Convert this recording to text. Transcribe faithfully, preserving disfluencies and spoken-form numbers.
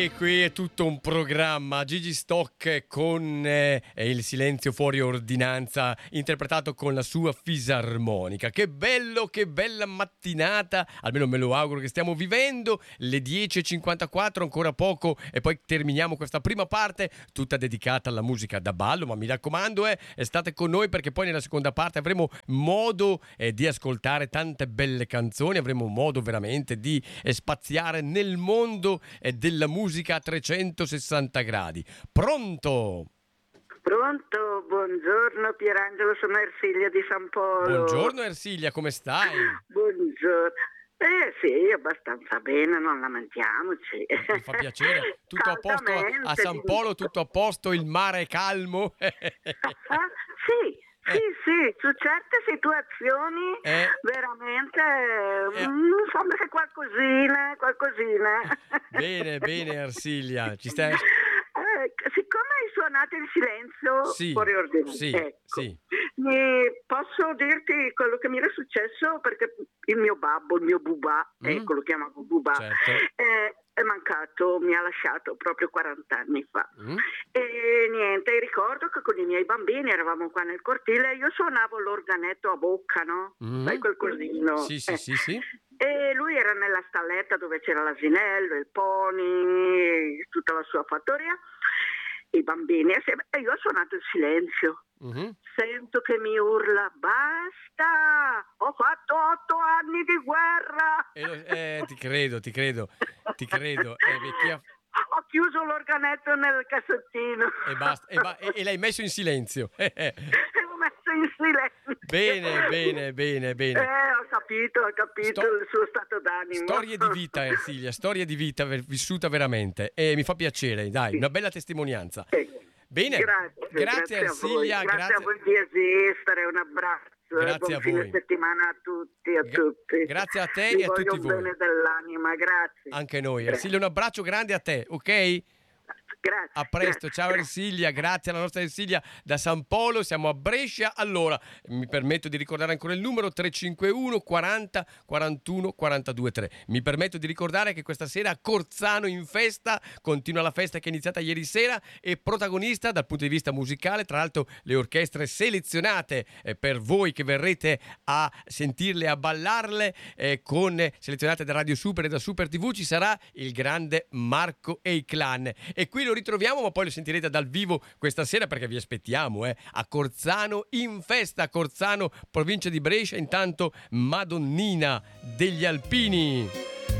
E qui è tutto un programma. Gigi Stock con eh, Il silenzio fuori ordinanza, interpretato con la sua fisarmonica. Che bello, che bella mattinata, almeno me lo auguro che stiamo vivendo. Le dieci e cinquantaquattro, ancora poco e poi terminiamo questa prima parte tutta dedicata alla musica da ballo. Ma mi raccomando, eh, state con noi, perché poi nella seconda parte avremo modo eh, di ascoltare tante belle canzoni, avremo modo veramente di eh, spaziare nel mondo eh, della musica a trecentosessanta gradi. Pronto? Pronto, buongiorno Pierangelo, sono Ersilia di San Polo. Buongiorno Ersilia, come stai? Buongiorno. Eh sì, abbastanza bene, non lamentiamoci. Mi fa piacere. Tutto a posto a San Polo, tutto a posto, il mare è calmo. Sì. Sì, sì, su certe situazioni eh, veramente eh, mi sembra che qualcosina, qualcosina. Bene, bene Ersilia, ci stai? Eh, siccome hai suonato il silenzio sì, fuori ordine, sì, ecco, sì. Mi, posso dirti quello che mi era successo, perché il mio babbo, il mio bubà, mm. ecco, lo chiamavo bubà, certo. eh, è mancato, mi ha lasciato proprio quaranta anni fa. Mm. E niente, ricordo che con i miei bambini eravamo qua nel cortile, io suonavo l'organetto a bocca, no? Mm. Sai, quel cosino. Sì, sì, eh. sì, sì. E lui era nella stalletta dove c'era l'asinello, il pony, tutta la sua fattoria, i bambini assieme, e io ho suonato il silenzio. Mm-hmm. Sento che mi urla: basta, ho fatto otto anni di guerra. E lo, eh, ti credo, ti credo, ti credo. Eh, ha... Ho chiuso l'organetto nel cassettino. E basta, e, ba- e, e l'hai messo in silenzio. L'ho messo in silenzio. Bene, bene, bene, bene. Eh, ho capito, ho capito Sto... il suo stato d'animo. Storie di vita, Ersilia, storia di vita vissuta veramente. E mi fa piacere, dai, una bella testimonianza. Eh. Bene, grazie, grazie Ersilia. Grazie, grazie a voi di esistere, un abbraccio. Grazie buon a fine voi. settimana a tutti, a Gra- tutti. Grazie a te Vi e a tutti voi. voglio bene dell'anima, grazie. Anche noi. Grazie. Ersilia, un abbraccio grande a te, ok? Grazie. A presto, grazie, ciao grazie. Ersilia, grazie alla nostra Ersilia da San Polo, siamo a Brescia. Allora, mi permetto di ricordare ancora il numero tre cinque uno quaranta quarantuno quarantadue tre. Mi permetto di ricordare che questa sera a Corzano in festa, continua la festa che è iniziata ieri sera, e protagonista dal punto di vista musicale, tra l'altro le orchestre selezionate eh, per voi che verrete a sentirle, a ballarle, eh, con selezionate da Radio Super e da Super tivù, ci sarà il grande Marco e i Clan. E qui lo ritroviamo, ma poi lo sentirete dal vivo questa sera, perché vi aspettiamo eh, a Corzano in festa, a Corzano, provincia di Brescia. Intanto Madonnina degli Alpini.